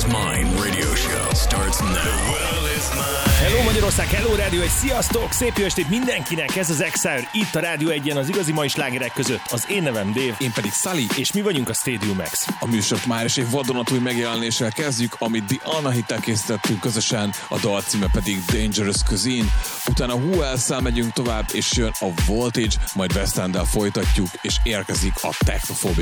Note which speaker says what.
Speaker 1: is Mine radio show starts now. The world is mine.
Speaker 2: Hello Magyarország, hello Rádió 1, sziasztok! Szép jó estét mindenkinek, ez az Exile, itt a Rádió 1-en az igazi mai slágerek között. Az én nevem Dave.
Speaker 3: Én pedig Sully.
Speaker 2: És mi vagyunk a Stadium X.
Speaker 3: A műsort már is egy vadonatúj megjelenéssel kezdjük, amit The Anahittel készítettünk közösen, a dal címe pedig Dangerous Cuisine. Utána Who Else-szel megyünk tovább, és jön a Voltage, majd West End-del folytatjuk, és érkezik a Technophobic.